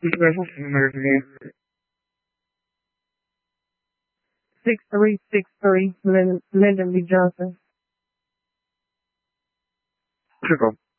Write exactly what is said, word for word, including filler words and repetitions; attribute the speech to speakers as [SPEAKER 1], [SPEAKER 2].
[SPEAKER 1] Six three six three, Lyndon B. Johnson.
[SPEAKER 2] Chico.